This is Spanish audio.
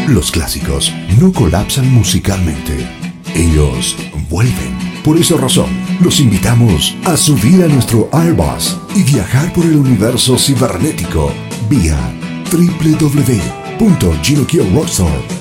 Los clásicos no colapsan musicalmente. Ellos vuelven. Por esa razón, los invitamos a subir a nuestro Airbus y viajar por el universo cibernético vía www.GinoKioRockstar.com.